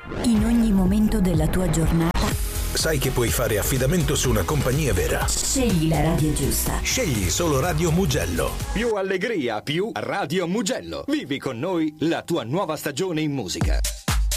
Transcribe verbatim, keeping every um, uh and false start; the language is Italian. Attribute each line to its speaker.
Speaker 1: In ogni momento della tua giornata
Speaker 2: sai che puoi fare affidamento su una compagnia vera.
Speaker 1: scegli la radio giusta.
Speaker 2: Scegli solo Radio Mugello.
Speaker 3: Più allegria, più Radio Mugello. Vivi con noi la tua nuova stagione in musica.